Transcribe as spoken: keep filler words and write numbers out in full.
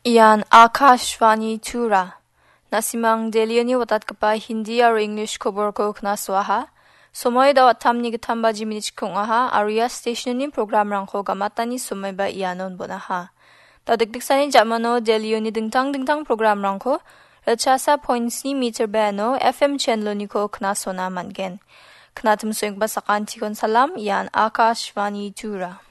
Iyan Akashvani Tura. Nasimang Delioni watat kapay Hindi aro English kobor ko knaswaha. Somoy daw atam ni gatamba jiminich kong aha, Aria station ni program rangko gamata ni somoy ba iyanon bonaha. Tadagdag sa ni jamano Delioni dingtang dingtang program rangko, rachasa points ni meter bano F M channel ni ko knasona mangen. Knatum soyng basakan tikon salam, iyan Akashvani Tura.